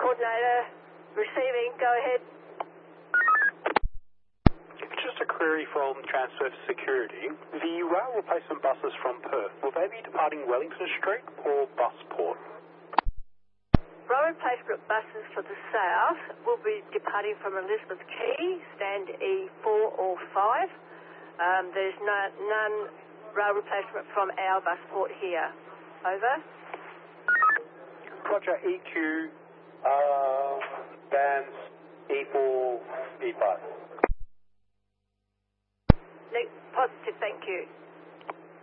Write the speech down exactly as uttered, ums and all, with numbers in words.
Coordinator, receiving, go ahead. It's just a query from Transfer for Security. The rail replacement buses from Perth, will they be departing Wellington Street or Busport? Rail replacement buses for the south will be departing from Elizabeth Quay, stand E four or five. Um, there's no, none rail replacement from our Busport here. Over. Roger, E Q, uh, bands E four, E five. Positive, thank you.